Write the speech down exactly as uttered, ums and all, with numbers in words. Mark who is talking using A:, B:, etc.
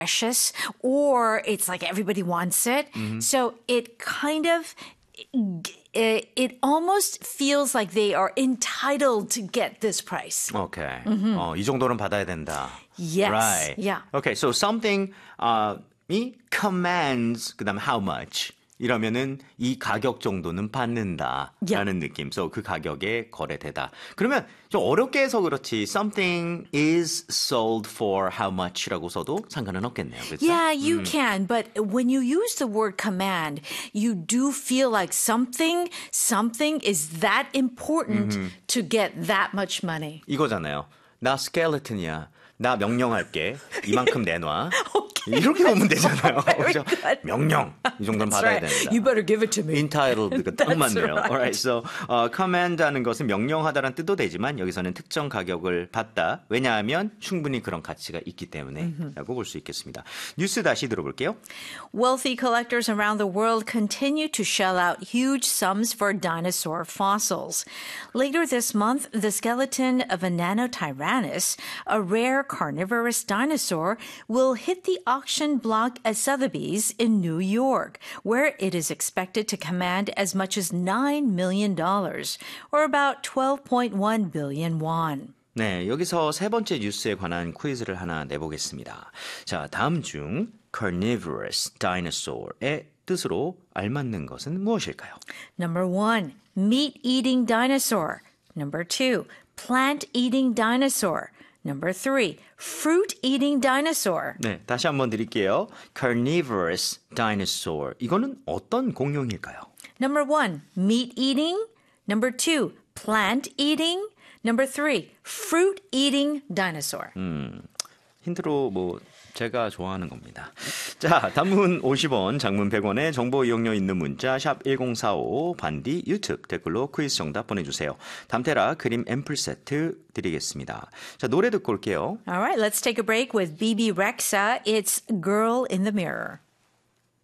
A: precious or it's like everybody wants it. Mm-hmm. So it kind of it, it almost feels like they are entitled to get this price.
B: Okay. Mm-hmm. 어, 이 정도는 받아야 된다.
A: Yes.
B: Right.
A: Yeah.
B: Okay. So something uh, 이 commands 그다음 how much 이러면은 이 가격 정도는 받는다라는
A: Yeah.
B: 느낌. So 그 가격에 거래되다. 그러면 좀 어렵게 해서 그렇지 something is sold for how much라고 써도 상관은 없겠네요. 그렇죠?
A: Yeah, you can. But when you use the word command, you do feel like something, something is that important mm-hmm. to get that much money.
B: 이거잖아요. 나 skeleton이야. 나 명령할게. 이만큼 내놔. Okay. 이렇게 오면 되잖아요. 그렇죠? 명령. 이 정도는
A: That's
B: 받아야
A: right.
B: 된다.
A: You better give it to me.
B: Entitled가 딱 맞네요.
A: right.
B: Alright, so uh, command하는 것은 명령하다라는 뜻도 되지만 여기서는 특정 가격을 받다. 왜냐하면 충분히 그런 가치가 있기 때문에라고 볼 수 있겠습니다. 뉴스 다시 들어볼게요.
A: Wealthy collectors around the world continue to shell out huge sums for dinosaur fossils. Later this month, the skeleton of a Nanotyrannus, a rare carnivorous dinosaur, will hit the auction block at Sotheby's in New York, where it is expected to command as much as nine million dollars, or about twelve point one billion won.
B: 네, 여기서 세 번째 뉴스에 관한 퀴즈를 하나 내보겠습니다. 자, 다음 중 carnivorous dinosaur의 뜻으로 알맞는 것은 무엇일까요?
A: Number one, meat-eating dinosaur. Number two, plant-eating dinosaur. Number three, fruit-eating dinosaur.
B: 네, 다시 한번 드릴게요. carnivorous dinosaur. 이거는 어떤 공룡일까요?
A: Number one, meat-eating. Number two, plant-eating. Number three, fruit-eating dinosaur.
B: 음, 힌트로 뭐 제가 좋아하는 겁니다. 자, 단문 오십 원, 장문 백 원의 정보 이용료 있는 문자 샵 일공사오 반디 유튜브 댓글로 퀴즈 정답 보내주세요. 담테라 그림 앰플 세트 드리겠습니다. 자, 노래 듣고 올게요.
A: All right, let's take a break with Bibi Rexha. It's Girl in the Mirror.